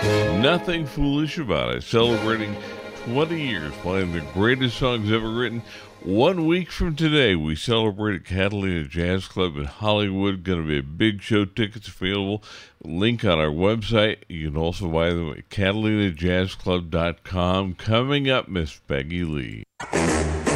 Nothing foolish about it. Celebrating 20 years playing the greatest songs ever written. 1 week from today, we celebrate at Catalina Jazz Club in Hollywood. Going to be a big show. Tickets available. Link on our website. You can also buy them at CatalinaJazzClub.com. Coming up, Miss Peggy Lee.